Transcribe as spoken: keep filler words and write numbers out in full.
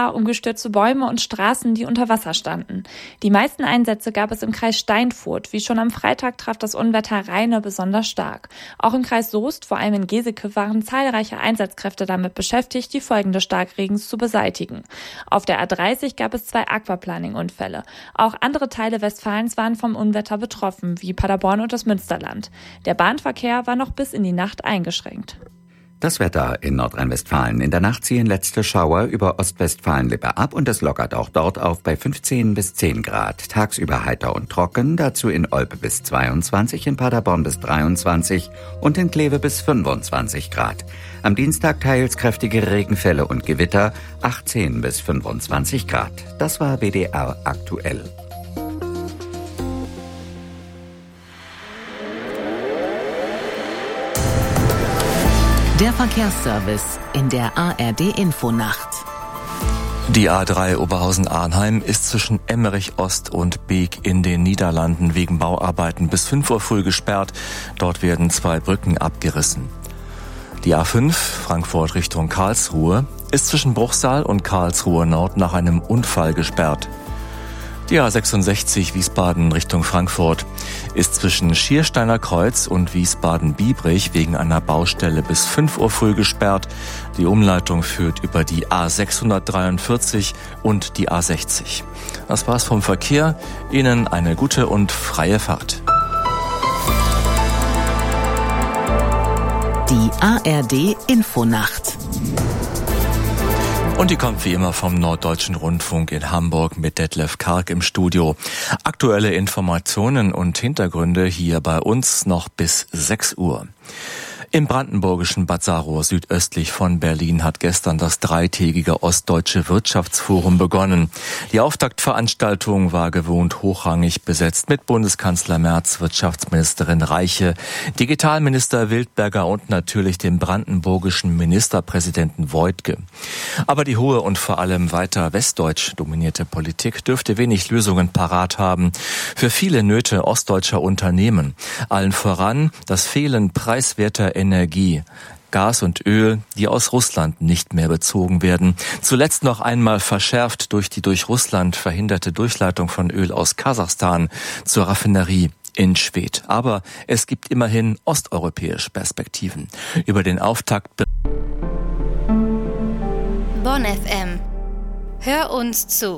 Gewitter, umgestürzte Bäume und Straßen, die unter Wasser standen. Die meisten Einsätze gab es im Kreis Steinfurt. Wie schon am Freitag traf das Unwetter Rheine besonders stark. Auch im Kreis Soest, vor allem in Geseke, waren zahlreiche Einsatzkräfte damit beschäftigt, die Folgen des Starkregens zu beseitigen. Auf der A dreißig gab es zwei Aquaplaning-Unfälle. Auch andere Teile Westfalens waren vom Unwetter betroffen, wie Paderborn und das Münsterland. Der Bahnverkehr war noch bis in die Nacht eingeschränkt. Das Wetter in Nordrhein-Westfalen. In der Nacht ziehen letzte Schauer über Ostwestfalen-Lippe ab und es lockert auch dort auf bei fünfzehn bis zehn Grad. Tagsüber heiter und trocken, dazu in Olpe bis zweiundzwanzig, in Paderborn bis dreiundzwanzig und in Kleve bis fünfundzwanzig Grad. Am Dienstag teils kräftige Regenfälle und Gewitter, achtzehn bis fünfundzwanzig Grad. Das war W D R aktuell. Der Verkehrsservice in der A R D-Infonacht. Die A drei Oberhausen-Arnheim ist zwischen Emmerich Ost und Beek in den Niederlanden wegen Bauarbeiten bis fünf Uhr früh gesperrt. Dort werden zwei Brücken abgerissen. Die A fünf Frankfurt Richtung Karlsruhe ist zwischen Bruchsal und Karlsruhe Nord nach einem Unfall gesperrt. Die A sechsundsechzig Wiesbaden Richtung Frankfurt ist zwischen Schiersteiner Kreuz und Wiesbaden-Biebrich wegen einer Baustelle bis fünf Uhr früh gesperrt. Die Umleitung führt über die A sechshundertdreiundvierzig und die A sechzig. Das war's vom Verkehr. Ihnen eine gute und freie Fahrt. Die A R D-Infonacht. Und die kommt wie immer vom Norddeutschen Rundfunk in Hamburg mit Detlef Karg im Studio. Aktuelle Informationen und Hintergründe hier bei uns noch bis sechs Uhr. Im brandenburgischen Bad Saro südöstlich von Berlin hat gestern das dreitägige Ostdeutsche Wirtschaftsforum begonnen. Die Auftaktveranstaltung war gewohnt hochrangig besetzt mit Bundeskanzler Merz, Wirtschaftsministerin Reiche, Digitalminister Wildberger und natürlich dem brandenburgischen Ministerpräsidenten Woidke. Aber die hohe und vor allem weiter westdeutsch dominierte Politik dürfte wenig Lösungen parat haben für viele Nöte ostdeutscher Unternehmen. Allen voran das Fehlen preiswerter Energie, Gas und Öl, die aus Russland nicht mehr bezogen werden. Zuletzt noch einmal verschärft durch die durch Russland verhinderte Durchleitung von Öl aus Kasachstan zur Raffinerie in Schwedt. Aber es gibt immerhin osteuropäische Perspektiven. Über den Auftakt Bonn F M. Hör uns zu.